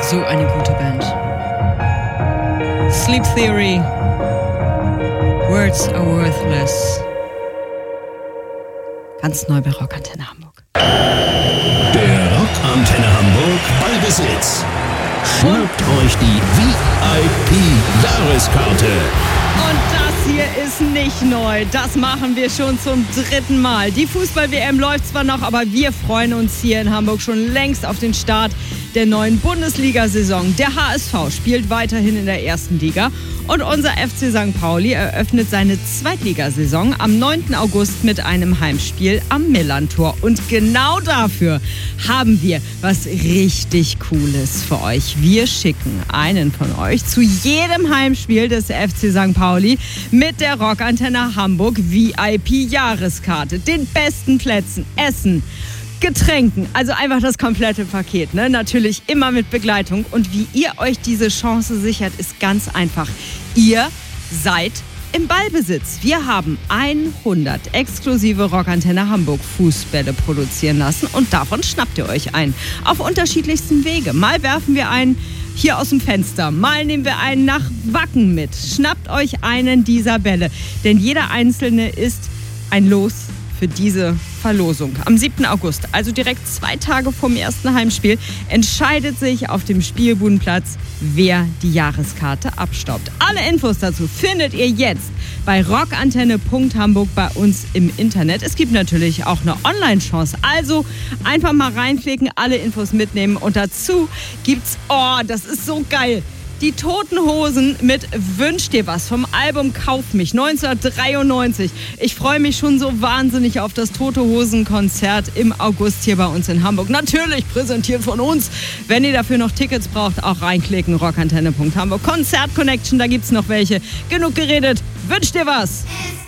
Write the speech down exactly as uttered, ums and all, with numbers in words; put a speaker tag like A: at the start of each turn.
A: So eine gute Band. Sleep Theory. Words are worthless. Ganz neu bei Rockantenne Hamburg.
B: Der Rockantenne Hamburg Ballbesitz. Schnappt euch die V I P-Jahreskarte.
A: Und das hier ist nicht neu. Das machen wir schon zum dritten Mal. Die Fußball-W M läuft zwar noch, aber wir freuen uns hier in Hamburg schon längst auf den Start der neuen Bundesliga-Saison. Der H S V spielt weiterhin in der ersten Liga und unser F C Sankt Pauli eröffnet seine Zweitligasaison am neunten August mit einem Heimspiel am Millerntor. Und genau dafür haben wir was richtig Cooles für euch. Wir schicken einen von euch zu jedem Heimspiel des F C Sankt Pauli mit der Rockantenne Hamburg V I P-Jahreskarte. Den besten Plätzen, Essen, Getränken, also einfach das komplette Paket, ne? Natürlich immer mit Begleitung. Und wie ihr euch diese Chance sichert, ist ganz einfach. Ihr seid im Ballbesitz. Wir haben hundert exklusive Rockantenne Hamburg Fußbälle produzieren lassen und davon schnappt ihr euch einen. Auf unterschiedlichsten Wege. Mal werfen wir einen hier aus dem Fenster, mal nehmen wir einen nach Wacken mit. Schnappt euch einen dieser Bälle, denn jeder einzelne ist ein Los für diese Verlosung. Am siebten August, also direkt zwei Tage vorm ersten Heimspiel, entscheidet sich auf dem Spielbudenplatz, wer die Jahreskarte abstaubt. Alle Infos dazu findet ihr jetzt bei rockantenne Punkt hamburg bei uns im Internet. Es gibt natürlich auch eine Online-Chance. Also einfach mal reinklicken, alle Infos mitnehmen und dazu gibt's, oh, das ist so geil, die Toten Hosen mit Wünsch dir was vom Album Kauf mich neunzehnhundertdreiundneunzig. Ich freue mich schon so wahnsinnig auf das Tote Hosen Konzert im August hier bei uns in Hamburg. Natürlich präsentiert von uns. Wenn ihr dafür noch Tickets braucht, auch reinklicken, rockantenne Punkt hamburg. Konzert Connection, da gibt's noch welche. Genug geredet. Wünsch dir was.